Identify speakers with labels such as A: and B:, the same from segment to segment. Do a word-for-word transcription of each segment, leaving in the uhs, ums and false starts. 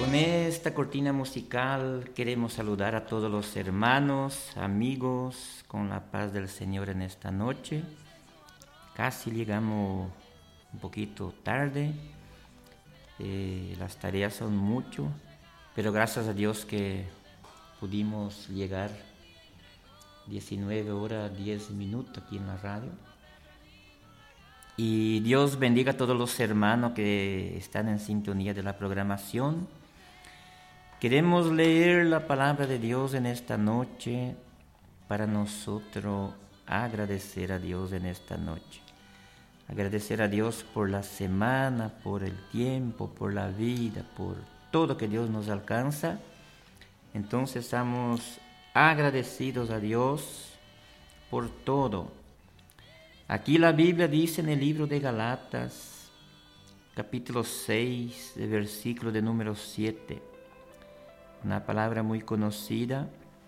A: Con esta cortina musical queremos saludar a todos los hermanos, amigos, con la paz del Señor en esta noche. Casi llegamos un poquito tarde, eh, las tareas son mucho, pero gracias a Dios que pudimos llegar diecinueve horas diez minutos aquí en la radio. Y Dios bendiga a todos los hermanos que están en sintonía de la programación. Queremos leer la palabra de Dios en esta noche para nosotros agradecer a Dios en esta noche. Agradecer a Dios por la semana, por el tiempo, por la vida, por todo que Dios nos alcanza. Entonces estamos agradecidos a Dios por todo. Aquí la Biblia dice en el libro de Galatas, capítulo seis, de versículo de número siete, una palabra muy conocida.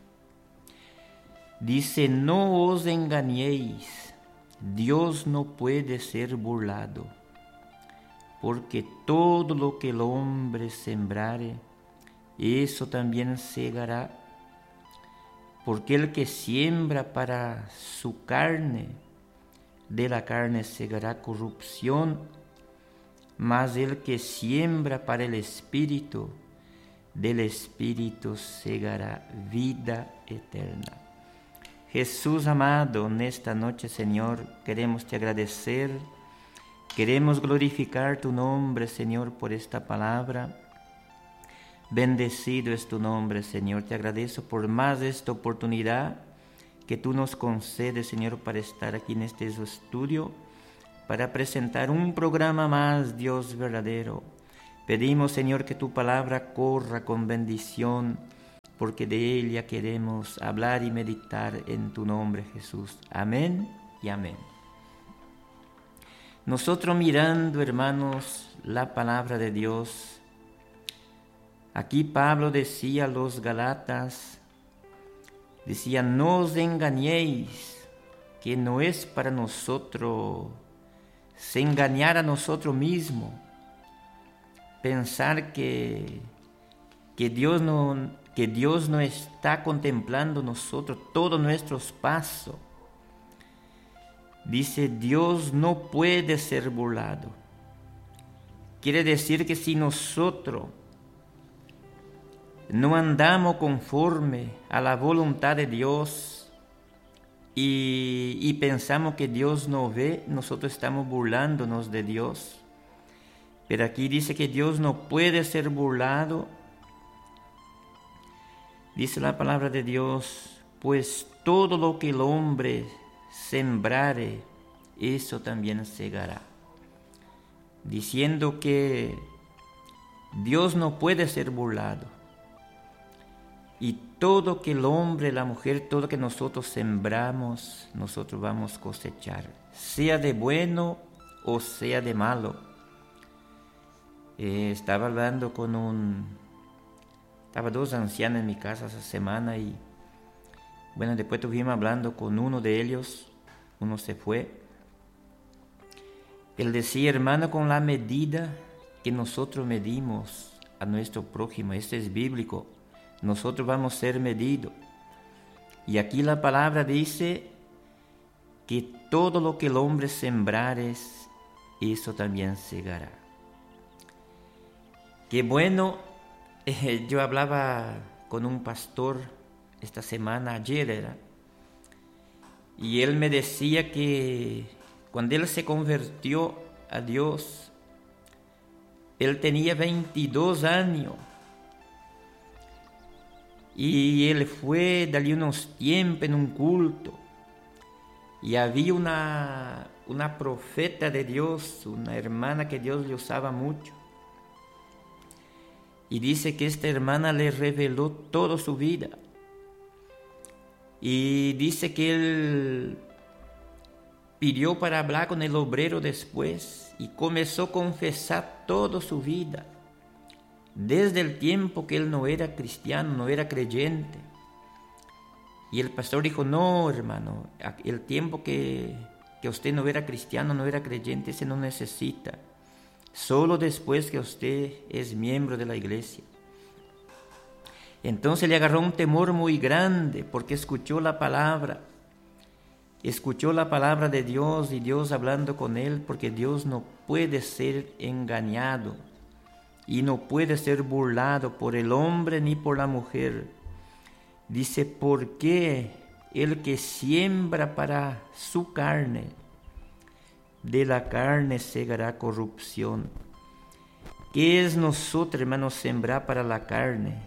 A: Dice: no os engañéis, Dios no puede ser burlado, porque todo lo que el hombre sembrare, eso también segará. Porque el que siembra para su carne, de la carne segará corrupción, mas el que siembra para el Espíritu, del Espíritu segará vida eterna. Jesús amado, en esta noche, Señor, queremos te agradecer, queremos glorificar tu nombre, Señor, por esta palabra. Bendecido es tu nombre, Señor. Te agradezco por más esta oportunidad que tú nos concedes, Señor, para estar aquí en este estudio, para presentar un programa más, Dios verdadero. Pedimos, Señor, que tu palabra corra con bendición, porque de ella queremos hablar y meditar en tu nombre, Jesús. Amén y amén. Nosotros mirando, hermanos, la palabra de Dios, aquí Pablo decía a los Galatas, decía: no os engañéis, que no es para nosotros se engañar a nosotros mismos, pensar que, que, Dios no, que Dios no está contemplando nosotros todos nuestros pasos. Dice: Dios no puede ser burlado. Quiere decir que si nosotros no andamos conforme a la voluntad de Dios y, y pensamos que Dios no ve, nosotros estamos burlándonos de Dios. Pero aquí dice que Dios no puede ser burlado. Dice la palabra de Dios: pues todo lo que el hombre sembrare, eso también segará. Diciendo que Dios no puede ser burlado. Y todo que el hombre, la mujer, todo que nosotros sembramos, nosotros vamos a cosechar, sea de bueno o sea de malo. Eh, estaba hablando con un... Estaba dos ancianos en mi casa esa semana y... Bueno, después estuvimos hablando con uno de ellos, uno se fue. Él decía: hermano, con la medida que nosotros medimos a nuestro prójimo, esto es bíblico, nosotros vamos a ser medidos. Y aquí la palabra dice que todo lo que el hombre sembrare, eso también segará. Qué bueno, eh, yo hablaba con un pastor esta semana, ayer era, y él me decía que cuando él se convirtió a Dios, él tenía veintidós años. Y él fue, dale unos tiempos en un culto. Y había una, una profeta de Dios, una hermana que Dios le usaba mucho. Y dice que esta hermana le reveló toda su vida. Y dice que él pidió para hablar con el obrero después. Y comenzó a confesar toda su vida. Desde el tiempo que él no era cristiano, no era creyente. Y el pastor dijo: no, hermano, el tiempo que, que usted no era cristiano, no era creyente, ese no necesita. Solo después que usted es miembro de la iglesia. Entonces le agarró un temor muy grande porque escuchó la palabra. Escuchó la palabra de Dios y Dios hablando con él, porque Dios no puede ser engañado y no puede ser burlado por el hombre ni por la mujer. Dice, ¿por qué el que siembra para su carne, de la carne segará corrupción? ¿Qué es nosotros, hermanos, sembrar para la carne?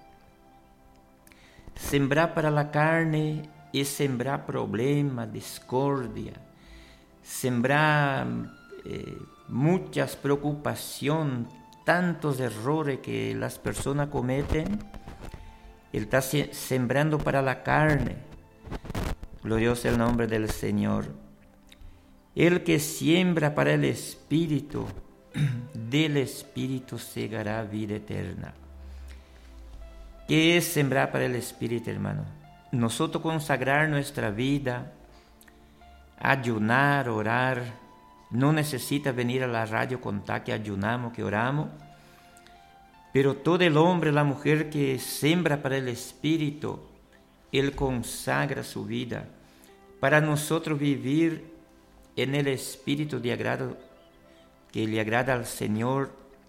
A: Sembrar para la carne es sembrar problemas, discordia, sembrar eh, muchas preocupaciones, tantos errores que las personas cometen. Él está sembrando para la carne. Glorioso el nombre del Señor. El que siembra para el Espíritu, del Espíritu segará vida eterna. ¿Qué es sembrar para el Espíritu, hermano? Nosotros consagrar nuestra vida, ayunar, orar. No necesita venir a la radio contar que ayunamos, que oramos. Pero todo el hombre, la mujer que siembra para el Espíritu, él consagra su vida para nosotros vivir en el Espíritu de agrado, que le agrada al Señor.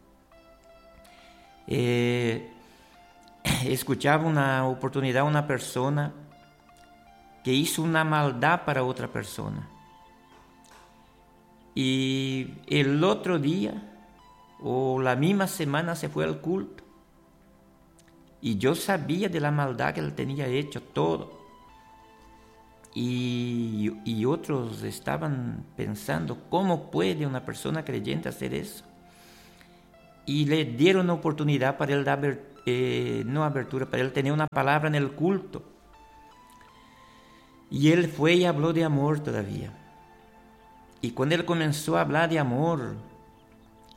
A: Eh, escuchaba una oportunidad una persona que hizo una maldad para otra persona. Y el otro día o la misma semana se fue al culto. Y yo sabía de la maldad que él tenía hecho, todo. Y, y otros estaban pensando, ¿cómo puede una persona creyente hacer eso? Y le dieron una oportunidad para él dar, eh, no abertura, para él tener una palabra en el culto. Y él fue y habló de amor todavía. Y cuando él comenzó a hablar de amor,